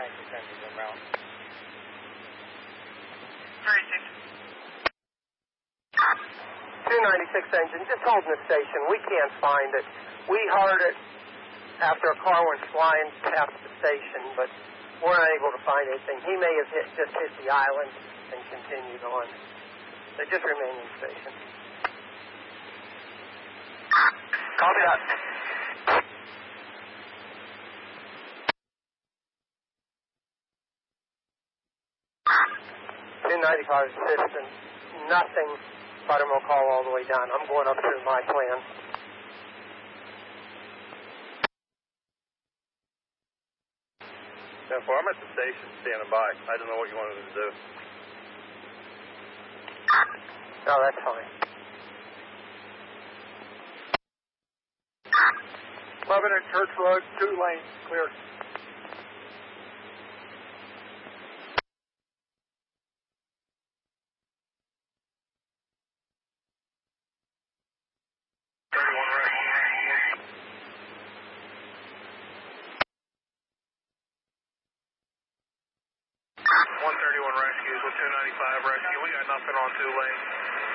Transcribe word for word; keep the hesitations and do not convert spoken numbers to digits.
Taxi centers en route. thirty-six. two ninety-six engine, just holding the station. We can't find it. We heard it after a car went flying past the station, but we're unable to find anything. He may have hit, just hit the island and continued on. They just remain in station. Copy that. two ninety-five assistant, nothing. Buttermilk Hall all the way down. I'm going up through my plan. ten four, I'm at the station standing by. I don't know what you wanted to do. No, that's fine. eleven at Church Road, two lanes, clear. one thirty-one rescues with two ninety-five rescue. We got nothing on two lanes.